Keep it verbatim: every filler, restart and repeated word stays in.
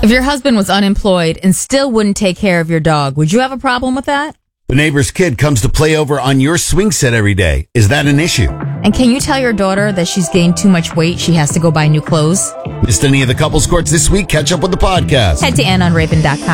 If your husband was unemployed and still wouldn't take care of your dog, would you have a problem with that? The neighbor's kid comes to play over on your swing set every day. Is that an issue? And can you tell your daughter that she's gained too much weight, she has to go buy new clothes? Missed any of the couples courts this week? Catch up with the podcast. Head to ann on raven dot com.